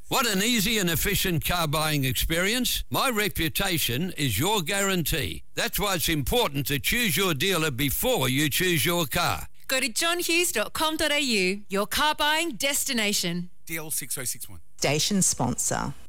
Want an easy and efficient car buying experience? My reputation is your guarantee. That's why it's important to choose your dealer before you choose your car. Go to johnhughes.com.au, your car buying destination. DL6061. Station sponsor.